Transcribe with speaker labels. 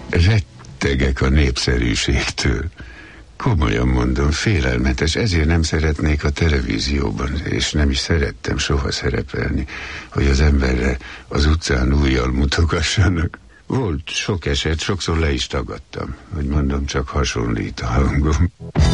Speaker 1: Rettegek a népszerűségtől. Komolyan mondom, félelmetes, ezért nem szeretnék a televízióban, és nem is szerettem soha szerepelni, hogy az emberre az utcán ujjal mutogassanak. Volt sok eset, sokszor le is tagadtam, hogy mondom, csak hasonlít a hangom.